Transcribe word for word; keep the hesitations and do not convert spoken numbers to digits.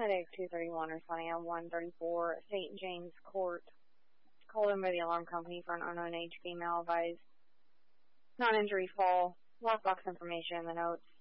Headache two thirty-one responding at one thirty-four Saint James Court. Called in by the alarm company for an unknown age female. Advised non-injury fall. Lockbox information in the notes.